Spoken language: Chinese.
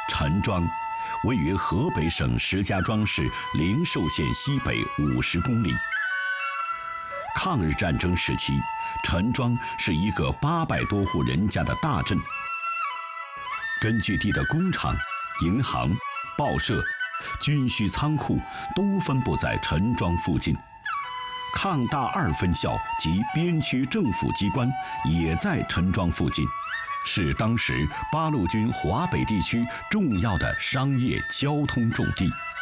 陈庄位于河北省石家庄市灵寿县西北50公里。抗日战争时期，陈庄是一个800多户人家的大镇。根据地的工厂、银行、报社、军需仓库都分布在陈庄附近。抗大2分校及边区政府机关也在陈庄附近，是当时八路军华北地区重要的商业交通重地。